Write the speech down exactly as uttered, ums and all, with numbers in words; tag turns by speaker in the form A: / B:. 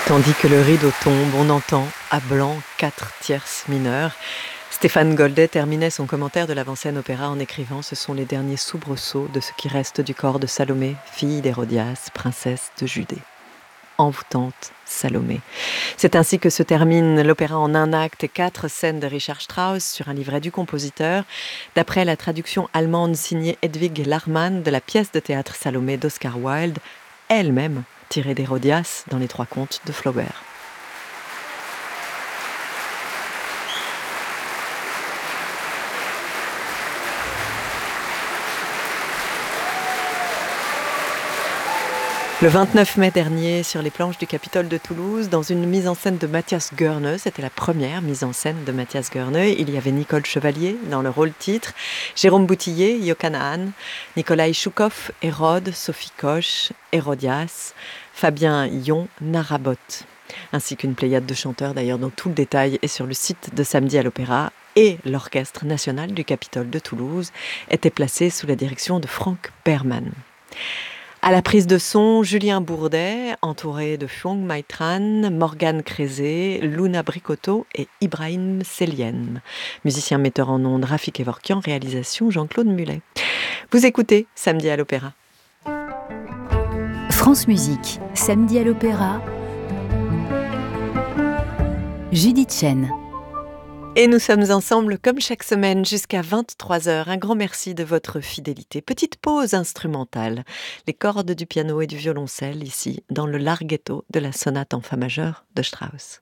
A: Tandis que le rideau tombe, on entend, à blanc, quatre tierces mineures. Stéphane Goldet terminait son commentaire de l'avant-scène opéra en écrivant « Ce sont les derniers soubresauts de ce qui reste du corps de Salomé, fille d'Hérodias, princesse de Judée. » Envoûtante Salomé. C'est ainsi que se termine l'opéra en un acte et quatre scènes de Richard Strauss sur un livret du compositeur, d'après la traduction allemande signée Hedwig Larmann de la pièce de théâtre Salomé d'Oscar Wilde, elle-même tirée d'Hérodias dans les trois contes de Flaubert. Le vingt-neuf mai dernier, sur les planches du Capitole de Toulouse, dans une mise en scène de Matthias Goerne, c'était la première mise en scène de Matthias Goerne, il y avait Nicole Chevalier dans le rôle titre, Jérôme Boutillier, Yokanaan, Nikolai Choukov, Hérode, Sophie Koch, Hérodias, Fabien Yon, Narabot, ainsi qu'une pléiade de chanteurs d'ailleurs dont tout le détail est sur le site de Samedi à l'Opéra, et l'Orchestre national du Capitole de Toulouse était placé sous la direction de Franck Berman. À la prise de son, Julien Bourdet, entouré de Fyong Maitran, Morgane Crézé, Luna Bricotto et Ibrahim Selien. Musicien metteur en ondes Rafik Kevorkian, réalisation Jean-Claude Mulet. Vous écoutez Samedi à l'Opéra.
B: France Musique, Samedi à l'Opéra. Judith Chen.
A: Et nous sommes ensemble comme chaque semaine jusqu'à vingt-trois heures. Un grand merci de votre fidélité. Petite pause instrumentale. Les cordes du piano et du violoncelle ici dans le larghetto de la sonate en fa majeur de Strauss.